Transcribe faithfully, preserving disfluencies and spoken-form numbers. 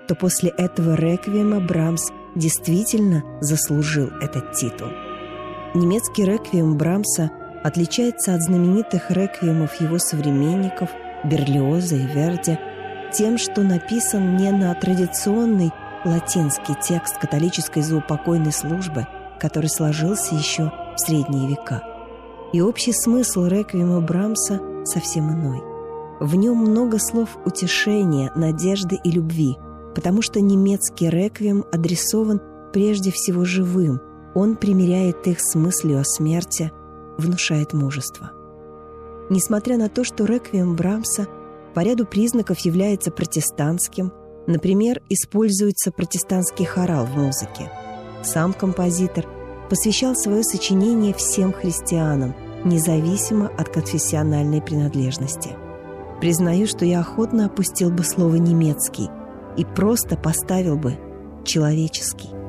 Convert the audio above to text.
то после этого реквиема Брамс действительно заслужил этот титул. Немецкий реквием Брамса отличается от знаменитых реквиемов его современников Берлиоза и Верди тем, что написан не на традиционный латинский текст католической заупокойной службы, который сложился еще в средние века. И общий смысл реквиема Брамса совсем иной. В нем много слов утешения, надежды и любви, потому что немецкий реквием адресован прежде всего живым. Он примиряет их с мыслью о смерти, внушает мужество. Несмотря на то, что реквием Брамса по ряду признаков является протестантским, например, используется протестантский хорал в музыке, сам композитор посвящал свое сочинение всем христианам, независимо от конфессиональной принадлежности. Признаю, что я охотно опустил бы слово «немецкий» и просто поставил бы «человеческий».